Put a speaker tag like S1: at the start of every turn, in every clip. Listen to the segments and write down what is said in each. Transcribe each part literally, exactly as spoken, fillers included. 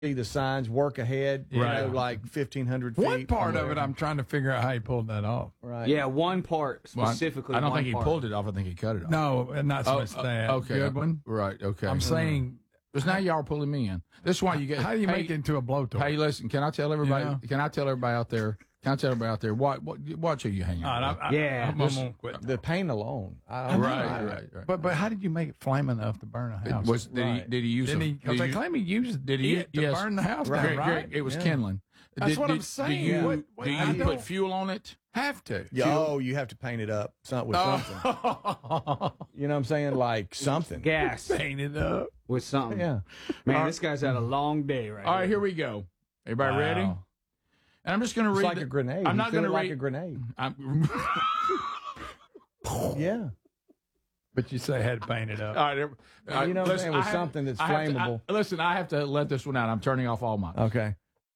S1: see the signs, work ahead, you
S2: Right.
S1: know, like fifteen hundred feet.
S2: One part
S1: from
S2: of it,
S1: there.
S2: I'm trying to figure out how he pulled that off.
S1: Right.
S3: Yeah, one part
S4: Well, I-
S3: specifically.
S4: I don't
S3: one
S4: think he
S3: part.
S4: pulled it off. I think he cut it off.
S2: No, and not so
S4: Oh,
S2: much
S4: uh,
S2: that.
S4: okay.
S2: Good one.
S4: Right. Okay.
S2: I'm saying,
S4: Because now y'all are pulling me in. This is why you get.
S2: how do you
S4: hey,
S2: make it into a blowtorch?
S4: Hey, listen. Can I tell everybody?
S2: You know?
S4: Can I tell everybody out there? Can I tell everybody out there? What? What? Watch who you hang
S2: All right,
S4: out with.
S2: I, I,
S3: Yeah.
S2: I'm, I'm gonna quit.
S1: The paint alone. I,
S4: Right,
S1: I-
S4: right, right.
S2: But but how did you make it flame enough to burn a house?
S4: Was did he
S1: Right.
S4: did he use?
S2: Didn't
S4: a,
S2: he?
S4: did
S2: Because they
S4: you-
S2: claim he used
S4: Did he-
S2: it to
S4: yes.
S2: burn the house
S1: Right.
S2: down,
S4: Greg,
S2: right?
S4: Greg, it was
S1: Yeah.
S4: kindling.
S2: That's
S4: Did-
S2: what I'm
S4: did-
S2: saying.
S4: Do you,
S2: What- what-
S4: do
S2: I
S4: you
S2: don't-
S4: put fuel on it?
S2: Have to.
S1: Yeah, oh, you have to paint it up some, with something.
S2: Oh,
S1: You know what I'm saying? Like something.
S3: Gas
S2: paint it up.
S3: with something.
S1: Yeah.
S3: Man,
S4: Uh,
S3: this guy's had a long day right
S4: All right,
S3: here.
S4: here we go. Everybody ready?
S2: Wow.
S4: And I'm just going to
S1: It's
S4: read.
S1: like
S4: the-
S1: a grenade.
S4: I'm
S1: You
S4: not
S1: feel
S4: going
S1: it
S4: to
S1: like
S4: read.
S1: a grenade.
S4: I'm,
S1: Yeah.
S2: But you say I had to paint it up.
S4: all right, every- all right,
S1: You know what I'm
S4: listen,
S1: saying? With
S4: I have-
S1: something that's
S4: I have to-
S1: flammable.
S4: I- listen, I have to let this one out. I'm turning off all mine.
S1: Okay.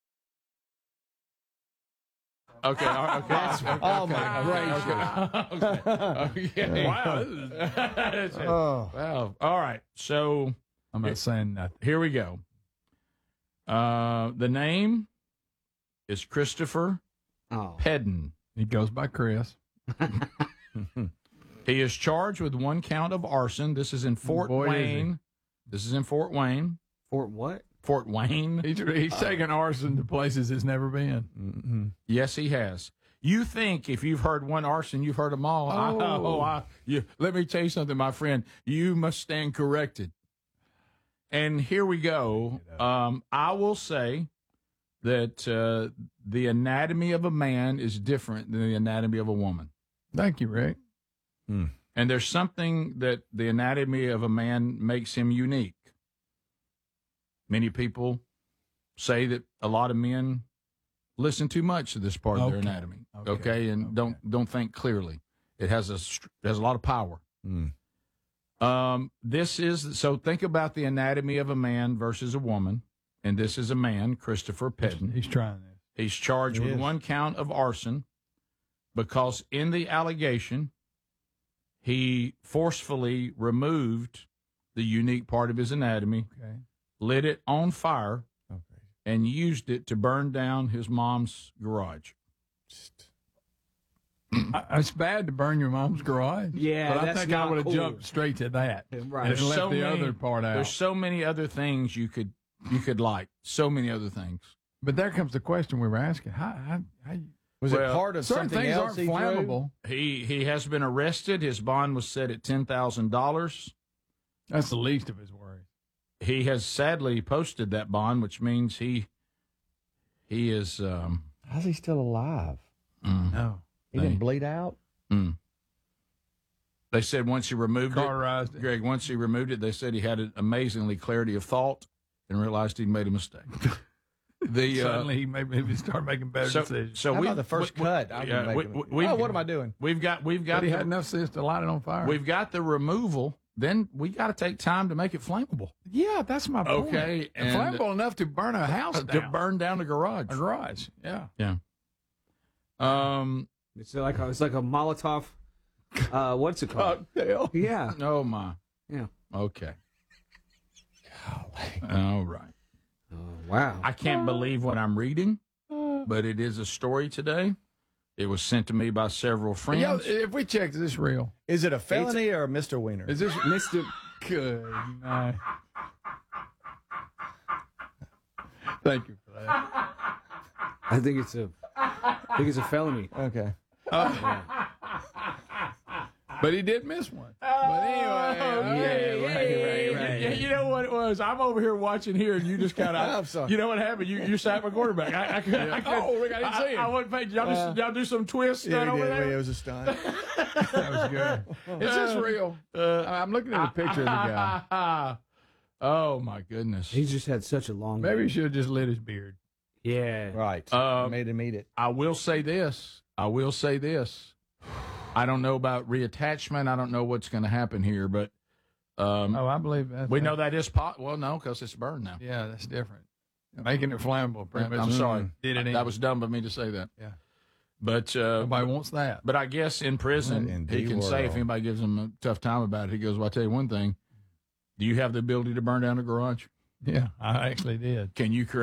S4: Okay. all right, okay.
S1: That's-
S4: okay,
S1: oh,
S4: okay,
S1: my
S4: okay, okay, okay.
S2: Wow. this is-
S4: That's it.
S1: Oh.
S4: Wow. All right. So
S2: I'm not saying nothing.
S4: here we go. Uh, the name is Christopher
S3: Oh,
S4: Pedden.
S2: He goes by Chris.
S4: He is charged with one count of arson. This is in Fort
S2: Boy, is he.
S4: Wayne. This is in Fort Wayne.
S3: Fort what?
S4: Fort Wayne.
S2: He's, he's taking arson to places it's never been.
S1: Mm-hmm.
S4: Yes, he has. You think if you've heard one arson, you've heard them all. I,
S2: Oh.
S4: oh, I, you, let me tell you something, my friend. You must stand corrected. And here we go. Um, I will say that uh, the anatomy of a man is different than the anatomy of a woman.
S2: Thank you, Rick.
S4: And there's something that the anatomy of a man makes him unique. Many people say that a lot of men listen too much to this part of their
S2: Okay.
S4: anatomy.
S2: Okay.
S4: Okay, and
S2: Okay.
S4: don't don't think clearly. It has a str- it has a lot of power.
S1: Mm.
S4: Um, this is so. Think about the anatomy of a man versus a woman, and this is a man, Christopher Pedden.
S2: He's trying this.
S4: He's charged
S1: He
S4: with
S1: is.
S4: one count of arson because in the allegation, he forcefully removed the unique part of his anatomy,
S2: Okay.
S4: lit it on fire,
S1: Okay.
S4: and used it to burn down his mom's garage.
S1: Just-
S2: I, it's bad to burn your mom's garage.
S3: Yeah,
S2: but I
S3: that's
S2: think I
S3: not
S2: would have
S3: cool.
S2: jumped straight to that
S3: Right.
S2: and
S4: There's
S2: left
S4: so
S2: the
S4: many-
S2: other part out.
S4: There's so many other things you could you could like. So many other things.
S2: But there comes the question we were asking: How? how, how you,
S1: Was
S4: Well,
S1: it part of
S2: certain
S1: something
S2: things
S1: else
S2: aren't
S1: he threw?
S2: flammable.
S4: He he has been arrested. His bond was set at ten thousand dollars.
S2: That's the least of his worries.
S4: He has sadly posted that bond, which means he he is. Um,
S1: How's he still alive?
S4: mm,
S2: No,
S1: He
S4: They-
S1: didn't bleed out?
S4: mm. They said once he removed it,
S2: cauterized it.
S4: Greg. Once he removed it, they said he had an amazingly clarity of thought and realized he'd made a mistake. The uh,
S2: Suddenly, he maybe he started making better
S4: so
S2: decisions.
S4: so
S1: How
S4: we
S1: about the first
S4: we-
S1: cut? I'm
S4: yeah,
S1: making-
S4: we- we-
S1: oh, what am I doing?
S4: We've got we've got
S2: But he
S4: the-
S2: had enough sense to light it on fire.
S4: we've got the removal. Then we got to take time to make it flammable.
S2: yeah, that's my point.
S4: Okay,
S2: And
S4: and-
S2: flammable enough to burn a house
S4: to
S2: down.
S4: burn down the garage.
S2: a garage. Yeah.
S4: Yeah. Um.
S3: It's like a, it's like a Molotov. Uh, what's it called?
S2: Cocktail.
S3: Yeah.
S4: Oh my.
S3: Yeah.
S4: Okay. All right.
S3: Oh, wow.
S4: I can't believe what I'm reading, but it is a story today. It was sent to me by several friends.
S2: Yeah, if we check, is this real?
S1: Is it a felony or a misdemeanor?
S2: Is this
S3: Mister
S2: good? night. Thank you for that.
S3: I think it's a. I think it's a felony.
S1: Okay.
S2: But he did miss one. But anyway,
S4: Yeah,
S2: okay.
S4: right, right, right. Yeah, you know what it was? I'm over here watching here, and you just kind of.
S1: I'm sorry.
S4: You know what happened? You you sat my quarterback. I, I, could, I could.
S2: Oh, Rick, I didn't see him.
S4: I, wasn't paying. Y'all, just, y'all do some twist
S1: Yeah,
S4: stunt
S1: he
S4: over
S1: did.
S4: there.
S1: It was a stunt.
S2: That was good. Is this real?
S4: Uh,
S2: I'm looking at a picture of the guy.
S4: Oh my goodness!
S3: He just had such a long.
S2: Maybe he should have just lit his beard.
S3: Yeah.
S1: Right.
S4: Uh,
S1: Made him eat it.
S4: I will say this. I will say this. I don't know about reattachment. I don't know what's going to happen here, but um,
S2: Oh, I believe that.
S4: we know that is pot. Well, no, because it's burned now.
S2: Yeah, that's different. Making it flammable. Pretty much.
S4: I'm sorry.
S2: Did it in.
S4: That was dumb of me to say that.
S2: Yeah.
S4: But uh,
S2: Nobody wants that.
S4: but I guess in prison
S1: In
S4: he
S1: the
S4: can say if
S1: world.
S4: anybody gives him a tough time about it, he goes, "Well, I tell you one thing. Do you have the ability to burn down the garage?"
S2: Yeah, I actually did.
S4: Can you correct?